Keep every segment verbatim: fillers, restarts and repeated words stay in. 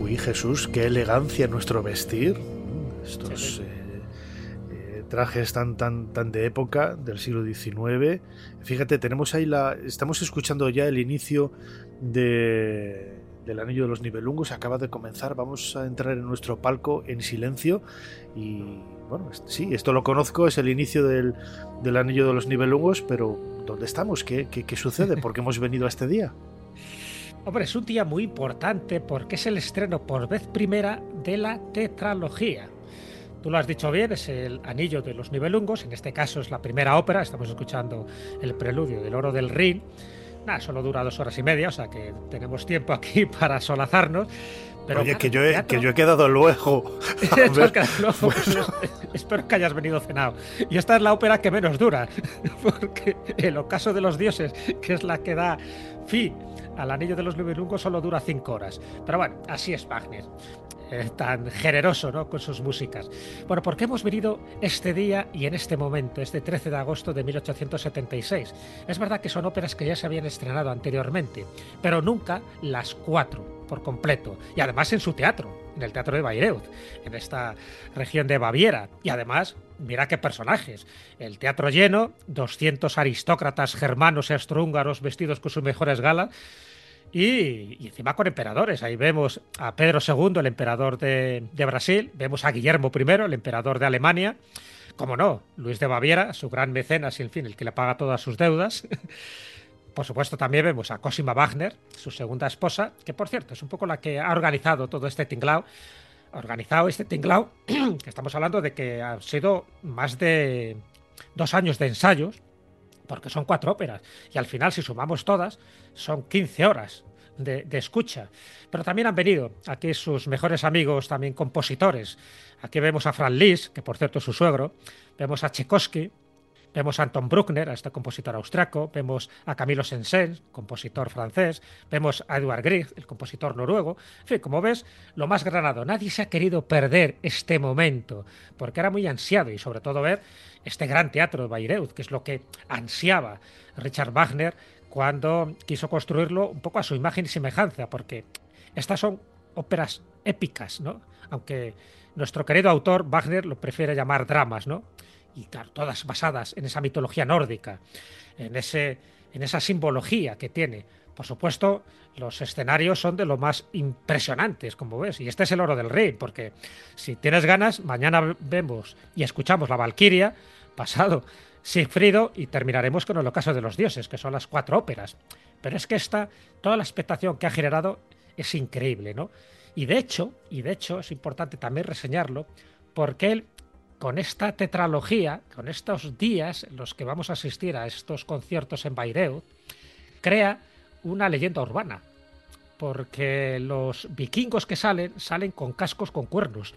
Uy, Jesús, qué elegancia en nuestro vestir. Estos Sí, sí. eh, eh, trajes tan, tan, tan de época del siglo diecinueve. Fíjate, tenemos ahí la. Estamos escuchando ya el inicio de, del Anillo de los Nibelungos. Acaba de comenzar. Vamos a entrar en nuestro palco en silencio. Y bueno, sí, esto lo conozco, es el inicio del, del Anillo de los Nibelungos, pero ¿dónde estamos? ¿Qué, qué, qué sucede? ¿Por qué hemos venido a este día? Hombre, es un día muy importante porque es el estreno por vez primera de la tetralogía. Tú lo has dicho bien, es el Anillo de los Nibelungos, en este caso es la primera ópera, estamos escuchando el preludio del Oro del Rin. Nada, solo dura dos horas y media, o sea que tenemos tiempo aquí para solazarnos. Pero Oye, claro, que yo el he, que yo teatro. he quedado luego. A Tú has ver, quedado loco, pues, pues, espero que hayas venido cenado. Y esta es la ópera que menos dura, porque el Ocaso de los Dioses, que es la que da fin al Anillo de los Nibelungos, solo dura cinco horas. Pero bueno, así es Wagner. Eh, tan generoso, ¿no?, con sus músicas. Bueno, ¿por qué hemos venido este día y en este momento, este trece de agosto de mil ochocientos setenta y seis? Es verdad que son óperas que ya se habían estrenado anteriormente, pero nunca las cuatro por completo, y además en su teatro, en el Teatro de Bayreuth, en esta región de Baviera. Y además, mira qué personajes. El teatro lleno, doscientos aristócratas germanos y austrohúngaros vestidos con sus mejores galas, y, y encima con emperadores. Ahí vemos a Pedro segundo, el emperador de, de Brasil, vemos a Guillermo primero, el emperador de Alemania, como no, Luis de Baviera, su gran mecenas y, en fin, el que le paga todas sus deudas. Por supuesto, también vemos a Cosima Wagner, su segunda esposa, que por cierto es un poco la que ha organizado todo este tinglao. Ha organizado este tinglao, que estamos hablando de que han sido más de dos años de ensayos, porque son cuatro óperas, y al final, si sumamos todas, son quince horas de, de escucha. Pero también han venido aquí sus mejores amigos, también compositores. Aquí vemos a Franz Liszt, que por cierto es su suegro, vemos a Tchaikovsky, vemos a Anton Bruckner, a este compositor austriaco, vemos a Camilo Saint-Saëns, compositor francés, vemos a Edvard Grieg, el compositor noruego. En fin, como ves, lo más granado. Nadie se ha querido perder este momento, porque era muy ansiado, y sobre todo ver este gran teatro de Bayreuth, que es lo que ansiaba Richard Wagner cuando quiso construirlo un poco a su imagen y semejanza, porque estas son óperas épicas, ¿no? Aunque nuestro querido autor Wagner lo prefiere llamar dramas, ¿no? Y claro, todas basadas en esa mitología nórdica, en, ese, en esa simbología que tiene. Por supuesto, los escenarios son de lo más impresionantes, como ves, y este es el Oro del Rey, porque si tienes ganas, mañana vemos y escuchamos la Valquiria, pasado Sigfrido, y terminaremos con el Ocaso de los Dioses, que son las cuatro óperas. Pero es que esta, toda la expectación que ha generado es increíble, ¿no? Y de hecho, y de hecho es importante también reseñarlo, porque él, con esta tetralogía, con estos días en los que vamos a asistir a estos conciertos en Bayreuth, crea una leyenda urbana, porque los vikingos que salen, salen con cascos con cuernos.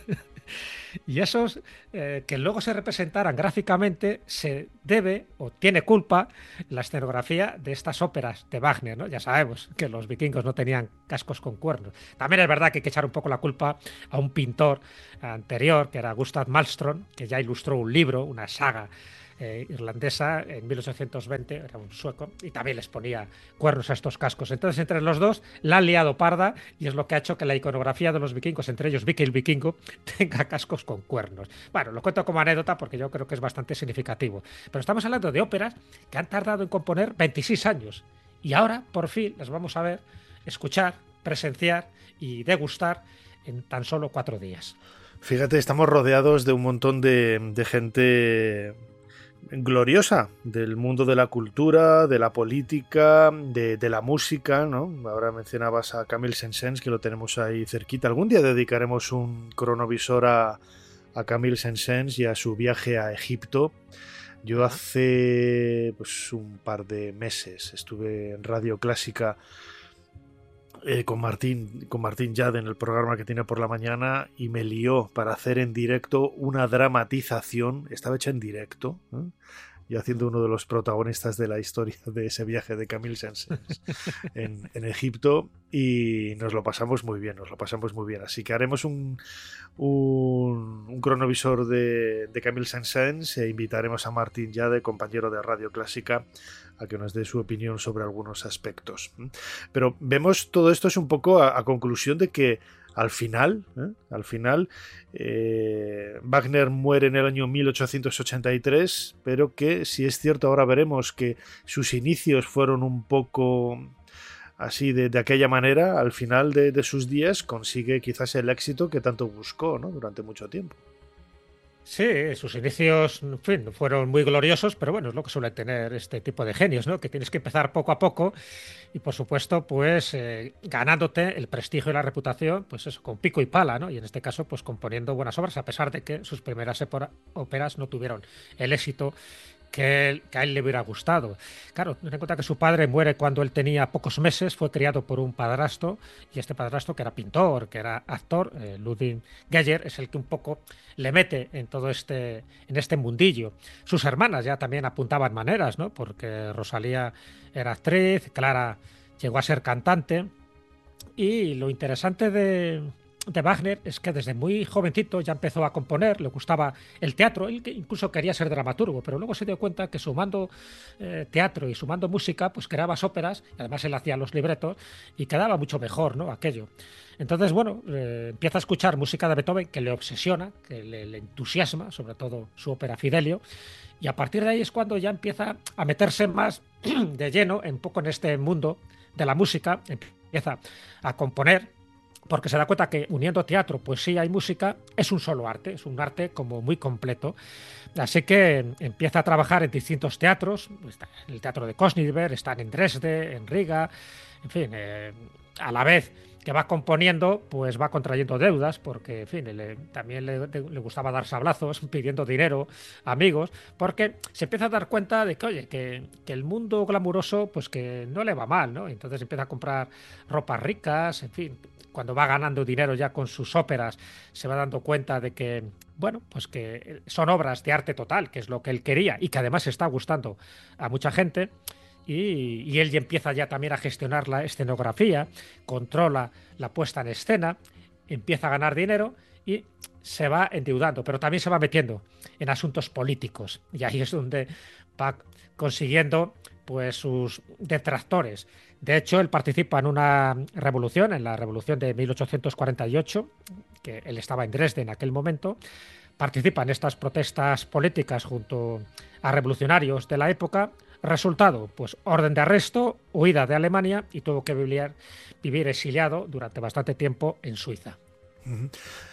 Y esos eh, que luego se representaran gráficamente se debe o tiene culpa la escenografía de estas óperas de Wagner, ¿no? Ya sabemos que los vikingos no tenían cascos con cuernos. También es verdad que hay que echar un poco la culpa a un pintor anterior, que era Gustav Malmström, que ya ilustró un libro, una saga eh, irlandesa en mil ochocientos veinte, era un sueco, y también les ponía cuernos a estos cascos. Entonces, entre los dos la han liado parda, y es lo que ha hecho que la iconografía de los vikingos, entre ellos Vicky el Vikingo, tenga cascos con cuernos. Bueno, lo cuento como anécdota porque yo creo que es bastante significativo. Pero estamos hablando de óperas que han tardado en componer veintiséis años, y ahora, por fin, las vamos a ver, escuchar, presenciar y degustar en tan solo cuatro días. fíjate, estamos rodeados de un montón de, de gente gloriosa del mundo de la cultura, de la política, de, de la música, ¿no? Ahora mencionabas a Camille Saint-Saëns, que lo tenemos ahí cerquita. Algún día dedicaremos un cronovisor a, a Camille Saint-Saëns y a su viaje a Egipto. Yo hace pues un par de meses estuve en Radio Clásica eh, con Martín, con Martín Yade en el programa que tiene por la mañana, y me lió para hacer en directo una dramatización. Estaba hecha en directo, ¿eh? Yo haciendo uno de los protagonistas de la historia de ese viaje de Camille Saint-Saëns en, en Egipto, y nos lo pasamos muy bien, nos lo pasamos muy bien. Así que haremos un, un, un cronovisor de, de Camille Saint-Saëns e invitaremos a Martín Yade, compañero de Radio Clásica, a que nos dé su opinión sobre algunos aspectos. Pero vemos todo esto es un poco a, a conclusión de que al final, ¿eh? al final, eh, Wagner muere en el año mil ochocientos ochenta y tres, pero que si es cierto ahora veremos que sus inicios fueron un poco así de, de aquella manera, al final de, de sus días consigue quizás el éxito que tanto buscó, ¿no? Durante mucho tiempo. Sí, sus inicios, en fin, fueron muy gloriosos, pero bueno, es lo que suele tener este tipo de genios, ¿no? Que tienes que empezar poco a poco y, por supuesto, pues eh, ganándote el prestigio y la reputación, pues eso, con pico y pala, ¿no? Y en este caso, pues componiendo buenas obras, a pesar de que sus primeras óperas no tuvieron el éxito que, él, que a él le hubiera gustado. Claro, ten en cuenta que su padre muere cuando él tenía pocos meses, fue criado por un padrastro, y este padrastro, que era pintor, que era actor, eh, Ludwig Geyer, es el que un poco le mete en todo este, en este mundillo. Sus hermanas ya también apuntaban maneras, ¿no? Porque Rosalía era actriz, Clara llegó a ser cantante, y lo interesante de... de Wagner es que desde muy jovencito ya empezó a componer, le gustaba el teatro, él incluso quería ser dramaturgo, pero luego se dio cuenta que sumando eh, teatro y sumando música, pues creaba óperas, y además él hacía los libretos y quedaba mucho mejor, ¿no? Aquello. Entonces, bueno, eh, empieza a escuchar música de Beethoven que le obsesiona, que le, le entusiasma, sobre todo su ópera Fidelio, y a partir de ahí es cuando ya empieza a meterse más de lleno un poco en este mundo de la música, empieza a componer, porque se da cuenta que uniendo teatro, poesía y música es un solo arte, es un arte como muy completo. Así que empieza a trabajar en distintos teatros, está en el teatro de Königsberg, están en Dresde, en Riga, en fin, eh, a la vez que va componiendo, pues va contrayendo deudas, porque en fin, le, también le, le gustaba dar sablazos, pidiendo dinero a amigos, porque se empieza a dar cuenta de que, oye, que, que el mundo glamuroso, pues que no le va mal, ¿no? Entonces empieza a comprar ropas ricas, en fin. Cuando va ganando dinero ya con sus óperas, se va dando cuenta de que, bueno, pues que son obras de arte total, que es lo que él quería y que además está gustando a mucha gente. Y, y él ya empieza ya también a gestionar la escenografía, controla la puesta en escena, empieza a ganar dinero y se va endeudando, pero también se va metiendo en asuntos políticos. Y ahí es donde va consiguiendo pues sus detractores. De hecho, él participa en una revolución, en la revolución de mil ochocientos cuarenta y ocho, que él estaba en Dresde en aquel momento, participa en estas protestas políticas junto a revolucionarios de la época. Resultado, pues orden de arresto, huida de Alemania y tuvo que vivir, vivir exiliado durante bastante tiempo en Suiza. Uh-huh.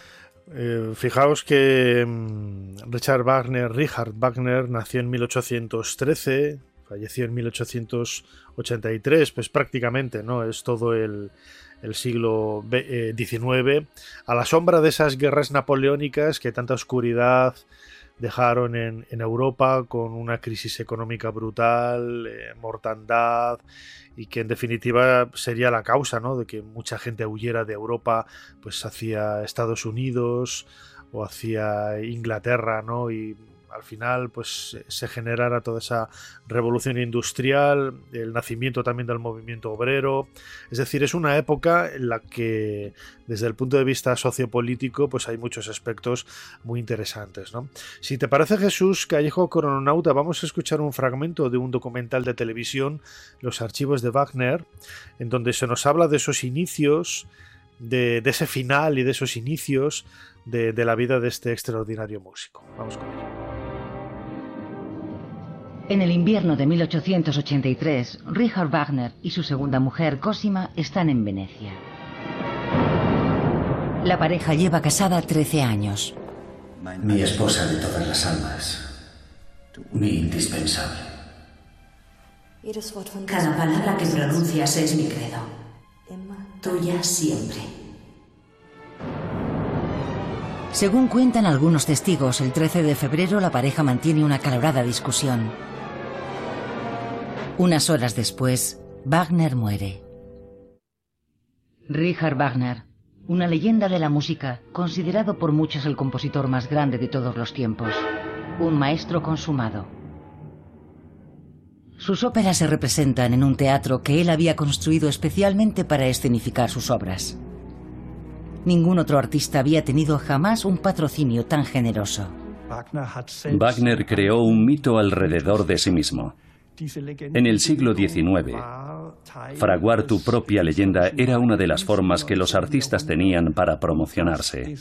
Eh, fijaos que um, Richard Wagner, Richard Wagner nació en mil ochocientos trece, falleció en mil ochocientos ochenta y tres, pues prácticamente, ¿no? Es todo el, el siglo diecinueve, a la sombra de esas guerras napoleónicas que tanta oscuridad dejaron en, en Europa, con una crisis económica brutal, eh, mortandad, y que en definitiva sería la causa, ¿no?, de que mucha gente huyera de Europa pues hacia Estados Unidos o hacia Inglaterra, ¿no? Y al final pues se generara toda esa revolución industrial, el nacimiento también del movimiento obrero. Es decir, es una época en la que desde el punto de vista sociopolítico pues hay muchos aspectos muy interesantes, ¿no? Si te parece, Jesús Callejo Crononauta, vamos a escuchar un fragmento de un documental de televisión, Los archivos de Wagner, en donde se nos habla de esos inicios, de, de ese final y de esos inicios de, de la vida de este extraordinario músico. Vamos con ello. En el invierno de mil ochocientos ochenta y tres, Richard Wagner y su segunda mujer, Cosima, están en Venecia. La pareja lleva casada trece años. Mi esposa de todas las almas. Mi indispensable. Cada palabra que pronuncias es mi credo. Tuya siempre. Según cuentan algunos testigos, el trece de febrero la pareja mantiene una acalorada discusión. Unas horas después, Wagner muere. Richard Wagner, una leyenda de la música, considerado por muchos el compositor más grande de todos los tiempos, un maestro consumado. Sus óperas se representan en un teatro que él había construido especialmente para escenificar sus obras. Ningún otro artista había tenido jamás un patrocinio tan generoso. Wagner creó un mito alrededor de sí mismo. En el siglo diecinueve, Fraguar tu propia leyenda era una de las formas que los artistas tenían para promocionarse.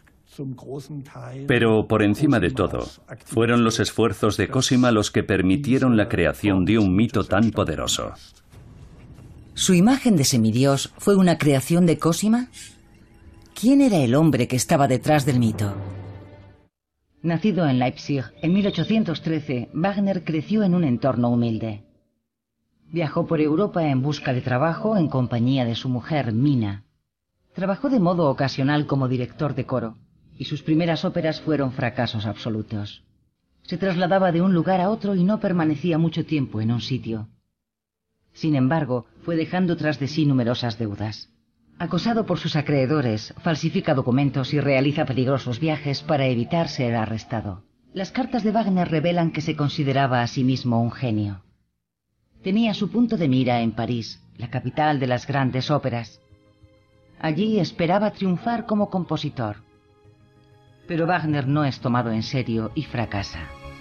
Pero, por encima de todo, fueron los esfuerzos de Cosima los que permitieron la creación de un mito tan poderoso. ¿Su imagen de semidios fue una creación de Cosima? ¿Quién era el hombre que estaba detrás del mito? Nacido en Leipzig en mil ochocientos trece, Wagner creció en un entorno humilde. Viajó por Europa en busca de trabajo en compañía de su mujer, Mina. Trabajó de modo ocasional como director de coro, y sus primeras óperas fueron fracasos absolutos. Se trasladaba de un lugar a otro y no permanecía mucho tiempo en un sitio. Sin embargo, fue dejando tras de sí numerosas deudas. Acosado por sus acreedores, falsifica documentos y realiza peligrosos viajes para evitar ser arrestado. Las cartas de Wagner revelan que se consideraba a sí mismo un genio. Tenía su punto de mira en París, la capital de las grandes óperas. Allí esperaba triunfar como compositor. Pero Wagner no es tomado en serio y fracasa.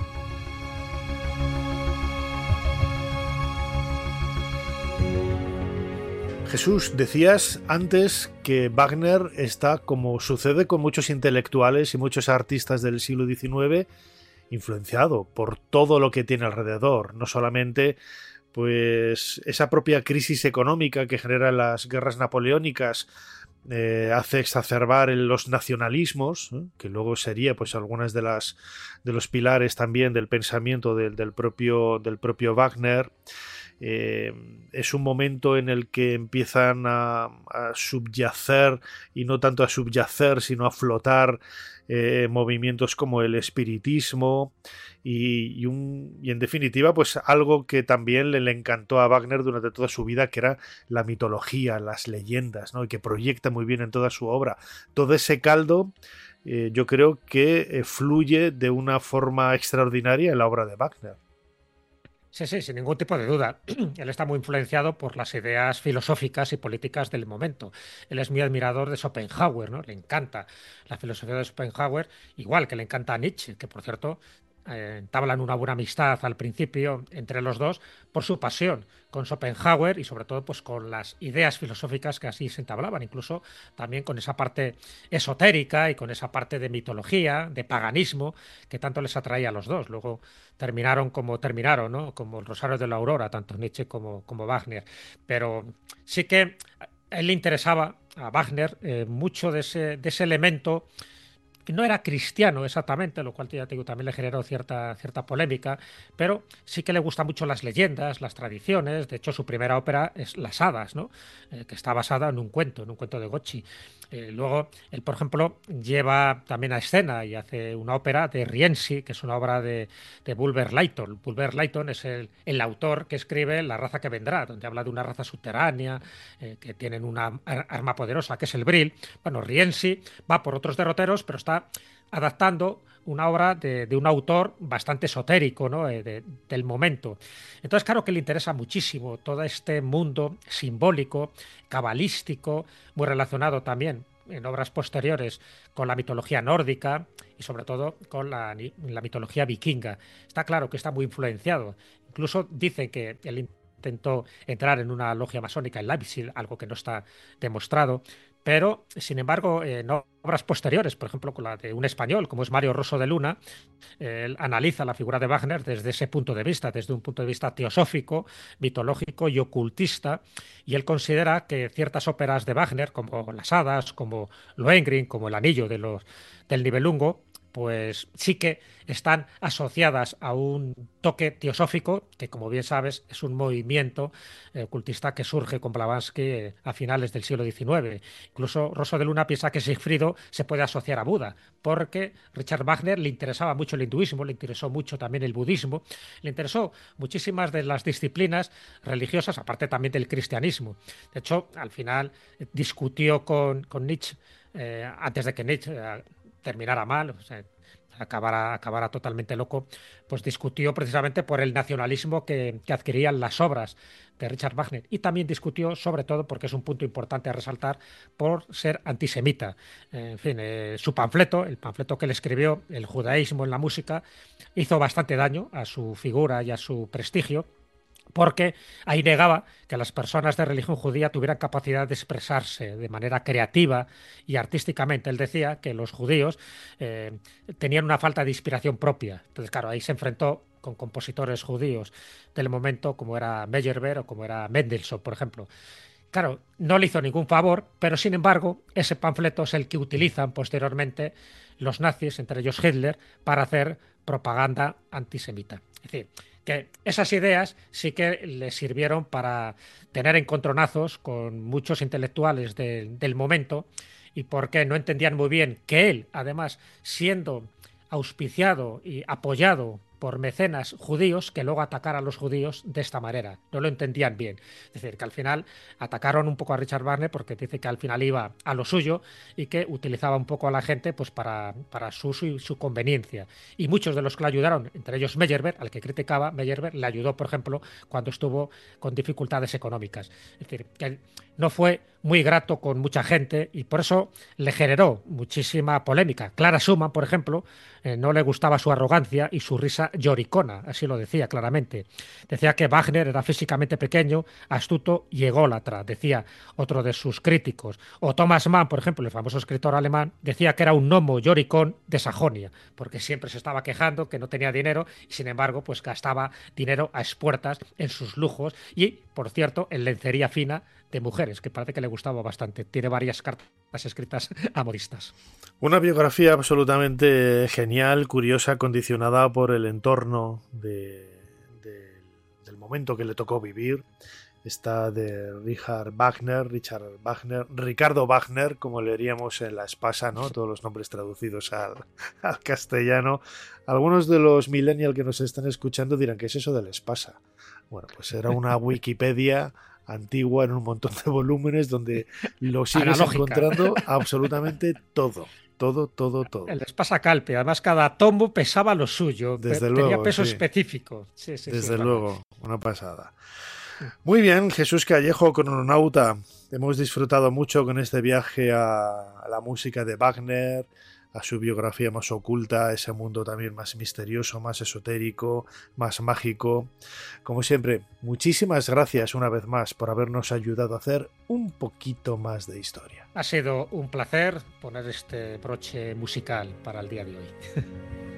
Jesús, decías antes que Wagner está, como sucede con muchos intelectuales y muchos artistas del siglo diecinueve, influenciado por todo lo que tiene alrededor, no solamente pues esa propia crisis económica que generan las guerras napoleónicas, eh, hace exacerbar los nacionalismos, ¿eh? que luego sería pues algunas de las de los pilares también del pensamiento del, del propio del propio Wagner. Eh, es un momento en el que empiezan a, a subyacer, y no tanto a subyacer, sino a flotar eh, movimientos como el espiritismo y, y, un, y en definitiva pues algo que también le, le encantó a Wagner durante toda su vida, que era la mitología, las leyendas, ¿no? Y que proyecta muy bien en toda su obra. Todo ese caldo eh, yo creo que eh, fluye de una forma extraordinaria en la obra de Wagner. Sí, sí, sin ningún tipo de duda. Él está muy influenciado por las ideas filosóficas y políticas del momento. Él es muy admirador de Schopenhauer, ¿no? Le encanta la filosofía de Schopenhauer, igual que le encanta a Nietzsche, que por cierto eh, entablan una buena amistad al principio entre los dos por su pasión con Schopenhauer y sobre todo pues con las ideas filosóficas que así se entablaban, incluso también con esa parte esotérica y con esa parte de mitología, de paganismo, que tanto les atraía a los dos. Luego terminaron como terminaron, ¿no? Como el Rosario de la Aurora, tanto Nietzsche como, como Wagner. Pero sí que a él le interesaba, a Wagner, eh, mucho de ese, de ese elemento que no era cristiano exactamente, lo cual ya te digo, también le generó cierta, cierta polémica, pero sí que le gustan mucho las leyendas, las tradiciones. De hecho, su primera ópera es Las Hadas, ¿no? Eh, que está basada en un cuento, en un cuento de Gocci. Eh, luego, él, por ejemplo, lleva también a escena y hace una ópera de Rienzi, que es una obra de, de Bulwer Lytton. Bulwer Lytton es el, el autor que escribe La raza que vendrá, donde habla de una raza subterránea, eh, que tienen una arma poderosa, que es el Vril. Bueno, Rienzi va por otros derroteros, pero está adaptando una obra de, de un autor bastante esotérico, ¿no? de, de, del momento. Entonces, claro que le interesa muchísimo todo este mundo simbólico, cabalístico, muy relacionado también en obras posteriores con la mitología nórdica y sobre todo con la, la mitología vikinga. Está claro que está muy influenciado. Incluso dice que él intentó entrar en una logia masónica en Leipzig, algo que no está demostrado. Pero, sin embargo, en obras posteriores, por ejemplo, con la de un español, como es Mario Rosso de Luna, eh, él analiza la figura de Wagner desde ese punto de vista, desde un punto de vista teosófico, mitológico y ocultista, y él considera que ciertas óperas de Wagner, como Las Hadas, como Lohengrin, como El Anillo de los, del Nibelungo, pues sí que están asociadas a un toque teosófico, que como bien sabes es un movimiento eh, ocultista que surge con Blavatsky eh, a finales del siglo diecinueve. Incluso Rosso de Luna piensa que Sigfrido se puede asociar a Buda, porque Richard Wagner le interesaba mucho el hinduismo, le interesó mucho también el budismo, le interesó muchísimas de las disciplinas religiosas, aparte también del cristianismo. De hecho, al final eh, discutió con, con Nietzsche, eh, antes de que Nietzsche eh, terminara mal, o sea, acabara, acabara totalmente loco, pues discutió precisamente por el nacionalismo que, que adquirían las obras de Richard Wagner, y también discutió, sobre todo, porque es un punto importante a resaltar, por ser antisemita. En fin, eh, su panfleto, el panfleto que él escribió, El judaísmo en la música, hizo bastante daño a su figura y a su prestigio, porque ahí negaba que las personas de religión judía tuvieran capacidad de expresarse de manera creativa y artísticamente. Él decía que los judíos eh, tenían una falta de inspiración propia. Entonces, claro, ahí se enfrentó con compositores judíos del momento, como era Meyerbeer o como era Mendelssohn, por ejemplo. Claro, no le hizo ningún favor, pero sin embargo, ese panfleto es el que utilizan posteriormente los nazis, entre ellos Hitler, para hacer propaganda antisemita. Es decir, que esas ideas sí que le sirvieron para tener encontronazos con muchos intelectuales de, del momento, y porque no entendían muy bien que él, además, siendo auspiciado y apoyado por mecenas judíos, que luego atacara a los judíos de esta manera. No lo entendían bien. Es decir, que al final atacaron un poco a Richard Wagner porque dice que al final iba a lo suyo y que utilizaba un poco a la gente pues para, para su uso y su conveniencia. Y muchos de los que le ayudaron, entre ellos Meyerbeer, al que criticaba, Meyerbeer le ayudó, por ejemplo, cuando estuvo con dificultades económicas. Es decir, que no fue muy grato con mucha gente y por eso le generó muchísima polémica. Clara Schumann, por ejemplo, eh, no le gustaba su arrogancia y su risa lloricona, así lo decía claramente. Decía que Wagner era físicamente pequeño, astuto y ególatra, decía otro de sus críticos. O Thomas Mann, por ejemplo, el famoso escritor alemán, decía que era un gnomo lloricón de Sajonia, porque siempre se estaba quejando que no tenía dinero y sin embargo pues gastaba dinero a expuertas en sus lujos y, por cierto, en lencería fina de mujeres, que parece que le gustaba bastante. Tiene varias cartas escritas a modistas. Una biografía absolutamente genial, curiosa, condicionada por el entorno de, de, del momento que le tocó vivir. Esta de Richard Wagner, Richard Wagner, Ricardo Wagner, como leeríamos en La Espasa, ¿no? Todos los nombres traducidos al, al castellano. Algunos de los millennials que nos están escuchando dirán, ¿qué es eso de La Espasa? Bueno, pues era una Wikipedia antigua en un montón de volúmenes donde lo sigues analógica, encontrando absolutamente todo. Todo, todo, todo. El Espasa Calpe. Además, cada tomo pesaba lo suyo. Desde Tenía luego, peso sí. específico. Sí, sí, Desde sí, luego, una pasada. Muy bien, Jesús Callejo, crononauta. Hemos disfrutado mucho con este viaje a, a la música de Wagner, a su biografía más oculta, a ese mundo también más misterioso, más esotérico, más mágico. Como siempre, muchísimas gracias una vez más por habernos ayudado a hacer un poquito más de historia. Ha sido un placer poner este broche musical para el día de hoy.